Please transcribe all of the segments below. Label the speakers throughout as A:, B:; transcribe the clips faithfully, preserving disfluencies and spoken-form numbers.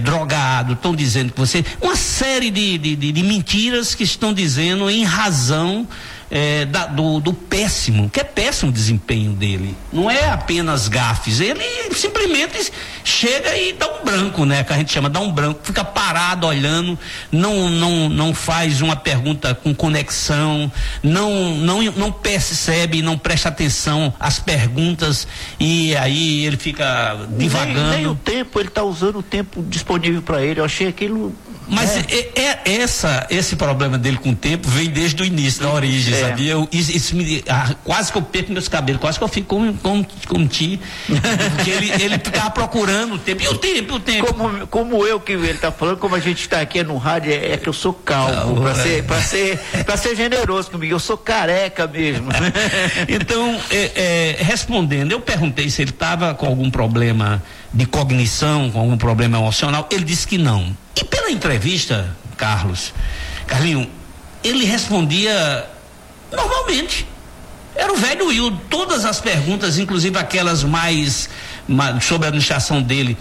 A: drogado, estão dizendo que você... Uma série de, de, de, de mentiras que estão dizendo em razão é, da, do, do péssimo, que é péssimo desempenho dele. Não é apenas gafes, ele simplesmente chega e dá um branco, né? Que a gente chama, dá um branco, fica parado olhando, não, não, não faz uma pergunta com conexão, não, não, não percebe, não presta atenção às perguntas e aí ele fica divagando.
B: Nem, nem o tempo, ele está usando o tempo disponível para ele, eu achei aquilo...
A: Mas é. É, é, essa, esse problema dele com o tempo vem desde o início, da origem, é. sabia? Eu, isso, isso me, ah, quase que eu perco meus cabelos, quase que eu fico como, como, como ti, porque ele, ele ficava procurando o tempo, e o tempo, o tempo.
B: Como, como eu que ele está falando, como a gente está aqui no rádio, é, é que eu sou calmo, para é. ser, pra ser, pra ser generoso comigo, eu sou careca mesmo.
A: Então, é, é, respondendo, eu perguntei se ele estava com algum problema de cognição, com algum problema emocional, ele disse que não. E pela entrevista, Carlos, Carlinho, ele respondia normalmente. Era o velho Will, todas as perguntas, inclusive aquelas mais, mais sobre a administração dele,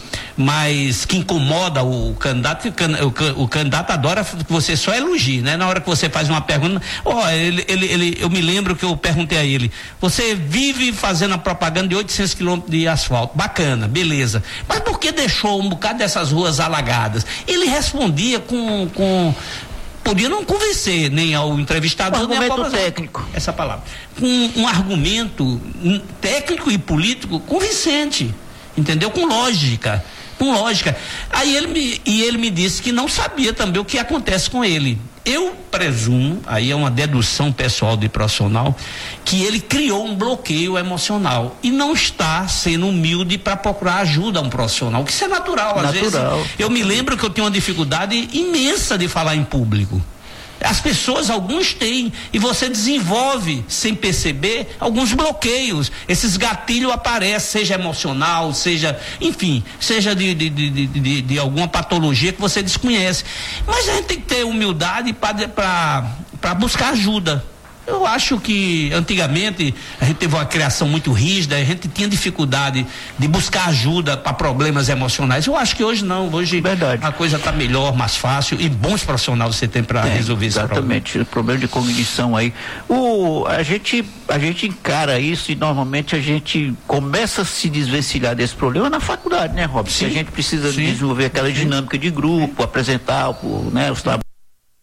A: mas que incomoda o candidato, o, can, o, o candidato adora que você só elogie, né? Na hora que você faz uma pergunta, ó, oh, ele, ele, ele, eu me lembro que eu perguntei a ele, você vive fazendo a propaganda de oitocentos quilômetros de asfalto, bacana, beleza, mas por que deixou um bocado dessas ruas alagadas? Ele respondia com, com podia não convencer nem ao entrevistador,
B: um
A: nem
B: argumento
A: ao população, técnico, essa palavra, com um, um argumento técnico e político convincente, entendeu? Com lógica, com lógica. Aí ele me, e ele me disse que não sabia também o que acontece com ele. Eu presumo, aí é uma dedução pessoal de profissional, que ele criou um bloqueio emocional e não está sendo humilde para procurar ajuda a um profissional, que isso é natural, às
B: natural.
A: vezes. Eu me lembro que eu tinha uma dificuldade imensa de falar em público. As pessoas, alguns têm, e você desenvolve, sem perceber, alguns bloqueios. Esses gatilhos aparecem, seja emocional, seja, enfim, seja de, de, de, de, de alguma patologia que você desconhece. Mas a gente tem que ter humildade para buscar ajuda. Eu acho que antigamente a gente teve uma criação muito rígida, a gente tinha dificuldade de buscar ajuda para problemas emocionais. Eu acho que hoje não, hoje Verdade. a coisa está melhor, mais fácil e bons profissionais você tem para resolver esse problema.
B: Exatamente, o problema de cognição aí. O, a, gente, a gente encara isso e normalmente a gente começa a se desvencilhar desse problema na faculdade, né, Robson? A gente precisa Sim. desenvolver aquela dinâmica de grupo, apresentar o, né, os trabalhos.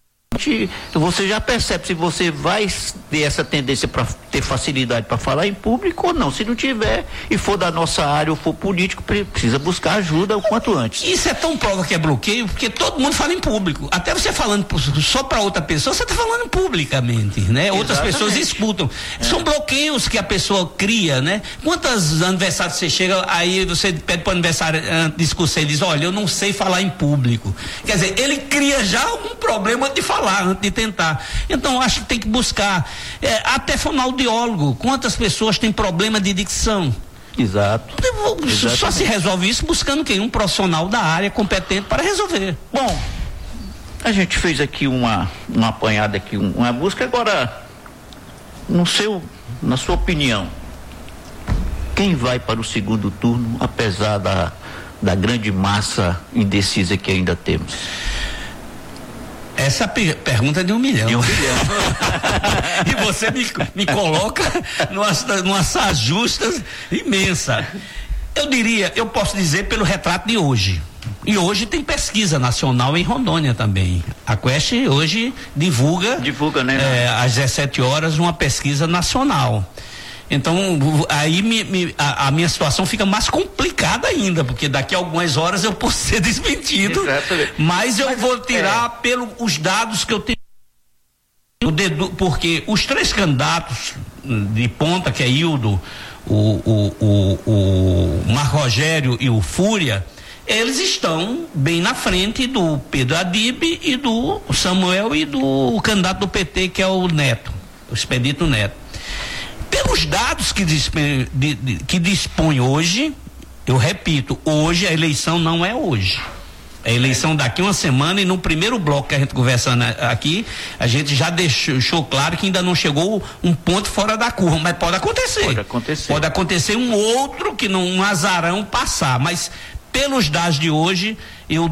B: Você já percebe se você vai ter essa tendência para ter facilidade para falar em público ou não. Se não tiver e for da nossa área ou for político, precisa buscar ajuda o quanto antes.
A: Isso é tão prova que é bloqueio, porque todo mundo fala em público. Até você falando só para outra pessoa, você está falando publicamente, né? Exatamente. Outras pessoas escutam. É. São bloqueios que a pessoa cria, né? Quantos aniversários você chega, aí você pede para o aniversário discussão e diz, olha, eu não sei falar em público. Quer dizer, ele cria já um problema de falar antes de tentar. Então acho que tem que buscar, é, até fonoaudiólogo, quantas pessoas têm problema de dicção?
B: Exato.
A: Só Exatamente. se resolve isso buscando quem? Um profissional da área competente para resolver.
B: Bom, a gente fez aqui uma uma apanhada aqui, uma busca. Agora, no seu, na sua opinião, quem vai para o segundo turno, apesar da, da grande massa indecisa que ainda temos?
A: Essa per pergunta é de um milhão.
B: De um milhão.
A: E você me, me coloca numa, numa saia justa imensa. Eu diria, eu posso dizer pelo retrato de hoje. E hoje tem pesquisa nacional em Rondônia também. A Quest hoje divulga,
B: divulga né,
A: é, às dezessete horas uma pesquisa nacional. Então, aí me, me, a, a minha situação fica mais complicada ainda, porque daqui a algumas horas eu posso ser desmentido, Exatamente. mas eu mas, vou tirar é... pelos os dados que eu tenho, porque os três candidatos de ponta, que é Hildo, o, o, o, o Marco Rogério e o Fúria, eles estão bem na frente do Pedro Adib e do Samuel e do candidato do P T, que é o Neto, o Expedito Neto. Pelos dados que dispõe, de, de, que dispõe hoje, eu repito, hoje a eleição não é hoje. A eleição daqui uma semana, e no primeiro bloco que a gente conversando aqui, a gente já deixou, deixou claro que ainda não chegou um ponto fora da curva, mas pode acontecer.
B: Pode acontecer.
A: Pode acontecer um outro que não, um azarão passar, mas pelos dados de hoje, eu